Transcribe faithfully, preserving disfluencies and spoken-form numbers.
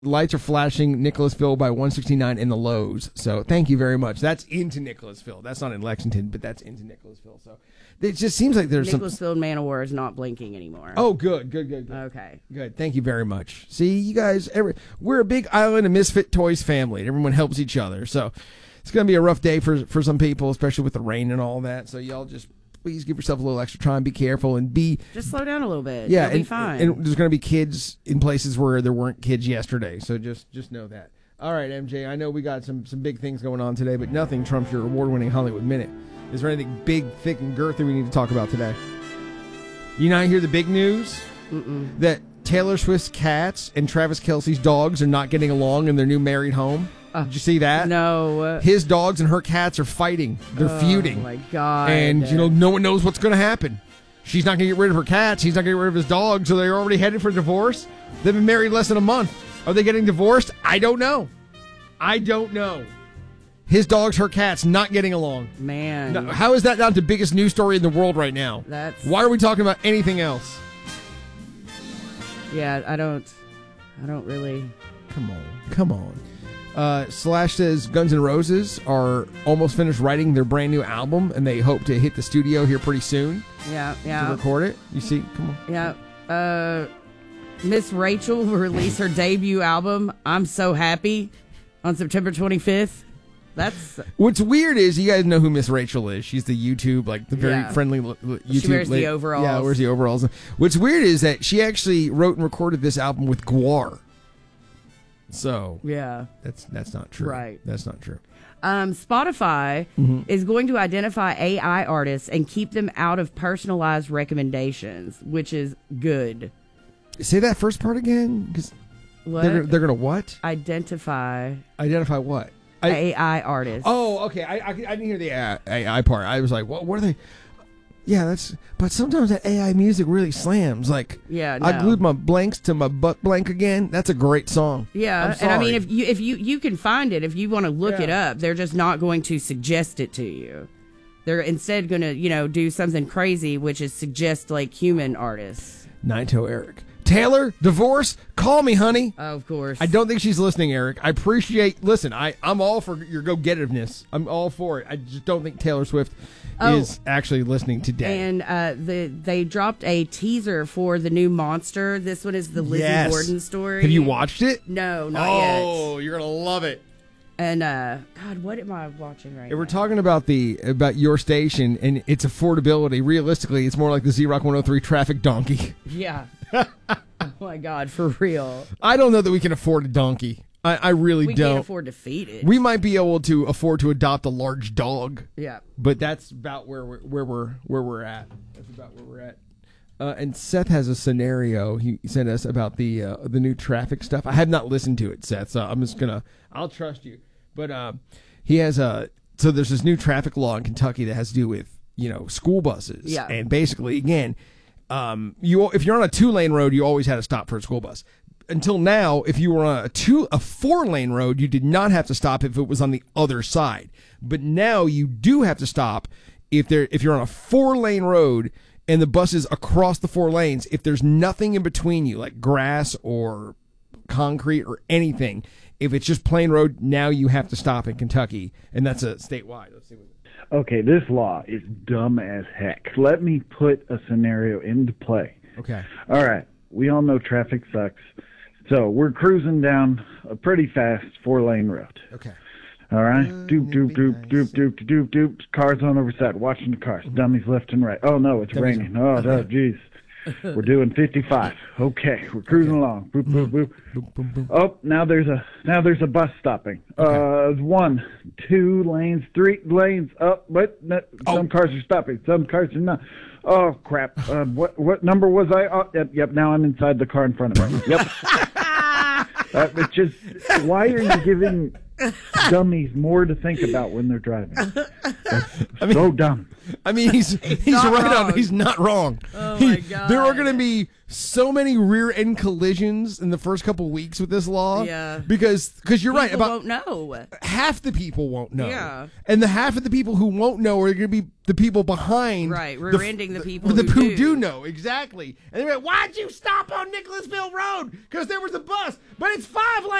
lights are flashing Nicholasville by one sixty-nine in the Lowe's. So thank you very much. That's into Nicholasville. That's not in Lexington, but that's into Nicholasville. So it just seems like there's Nicholasville some... and Manowar is not blinking anymore. Oh, good, good, good, good. Okay. Good. Thank you very much. See, you guys, every, we're a big Island of Misfit Toys family. Everyone helps each other. So it's going to be a rough day for for some people, especially with the rain and all that. So y'all just please give yourself a little extra time. Be careful and be... Just slow down a little bit. Yeah, You'll and, be fine. and there's going to be kids in places where there weren't kids yesterday. So just just know that. All right, M J, I know we got some, some big things going on today, but nothing trumps your award-winning Hollywood Minute. Is there anything big, thick, and girthy we need to talk about today? You not hear the big news? Mm-mm. That Taylor Swift's cats and Travis Kelce's dogs are not getting along in their new married home? Uh, Did you see that? No. His dogs and her cats are fighting. They're oh, feuding. Oh, my God. And, you know, no one knows what's going to happen. She's not going to get rid of her cats. He's not going to get rid of his dogs. So they're already headed for divorce. They've been married less than a month. Are they getting divorced? I don't know. I don't know. His dogs, her cats, not getting along. Man. No, how is that not the biggest news story in the world right now? That's... Why are we talking about anything else? Yeah, I don't... I don't really... Come on. Come on. Uh, Slash says Guns N' Roses are almost finished writing their brand new album, and they hope to hit the studio here pretty soon. Yeah, yeah. To record it. You see? Come on. Yeah. Uh, Miss Rachel will release her debut album, I'm So Happy, on September twenty-fifth. That's... What's weird is, you guys know who Miss Rachel is. She's the YouTube, like the very yeah. friendly YouTube. She wears lady. the overalls. Yeah, wears the overalls. What's weird is that she actually wrote and recorded this album with Gwar. So yeah, that's that's not true. Right. That's not true. Um, Spotify mm-hmm. is going to identify A I artists and keep them out of personalized recommendations, which is good. Say that first part again, because what? They're, they're going to what? Identify. Identify what? I, A I artists. Oh, okay. I, I I didn't hear the A I part. I was like, what? What are they? Yeah, that's. But sometimes that A I music really slams. Like, yeah, no. I glued my blanks to my butt blank again. That's a great song. Yeah, and I mean, if you if you you can find it, if you want to look yeah. it up, they're just not going to suggest it to you. They're instead going to, you know, do something crazy, which is suggest like human artists. Naito Eric. Taylor, divorce, call me, honey. Oh, of course. I don't think she's listening, Eric. I appreciate, listen, I, I'm all for your go-getiveness. I'm all for it. I just don't think Taylor Swift oh, is actually listening today. And uh, the they dropped a teaser for the new Monster. This one is the Lizzie yes. Borden story. Have you watched it? No, not oh, yet. Oh, you're going to love it. And uh, God, what am I watching right if now? We're talking about the about your station and its affordability. Realistically, it's more like the Z-Rock one oh three traffic donkey. Yeah. Oh my God, for real. I don't know that we can afford a donkey. I, I really we don't. We can't afford to feed it. We might be able to afford to adopt a large dog. Yeah. But that's about where we're where we're where we're at. That's about where we're at. Uh, and Seth has a scenario he sent us about the uh, the new traffic stuff. I have not listened to it, Seth, so I'm just gonna I'll trust you. But uh, he has a so there's this new traffic law in Kentucky that has to do with, you know, school buses. Yeah. And basically, again, um, you if you're on a two lane road, you always had to stop for a school bus. Until now, if you were on a two a four lane road, you did not have to stop if it was on the other side. But now you do have to stop if there if you're on a four lane road and the bus is across the four lanes. If there's nothing in between you, like grass or concrete or anything. If it's just plain road, now you have to stop in Kentucky, and that's a statewide. Let's see what. Okay, this law is dumb as heck. Let me put a scenario into play. Okay. All right. We all know traffic sucks. So we're cruising down a pretty fast four-lane road. Okay. All right. Doop, doop, doop, doop, doop, doop, doop. Cars on over side, watching the cars. Dummies left and right. Oh, no, it's Dummies. raining. Oh, no, jeez. We're doing fifty-five. Okay, we're cruising okay. along. Boop, boop, boop. Boop, boop, boop. Oh, now there's a now there's a bus stopping. Okay. Uh, one, two lanes, three lanes. Up, oh, but no, oh. some cars are stopping. Some cars are not. Oh crap! Uh, what what number was I? Oh, yep, yep. Now I'm inside the car in front of me. Yep. uh, it's just why are you giving dummies more to think about when they're driving. That's I mean, so dumb. I mean, he's he's, he's right wrong. on. He's not wrong. Oh He- my God. There are going to be so many rear end collisions in the first couple weeks with this law. Yeah. Because because you're right People about won't know. half the people won't know. Yeah. And the half of the people who won't know are going to be the people behind. Right, the- rear-ending the people the, who who do. do know. Exactly. And they're like, why'd you stop on Nicholasville Road? Because there was a bus. But it's five lanes.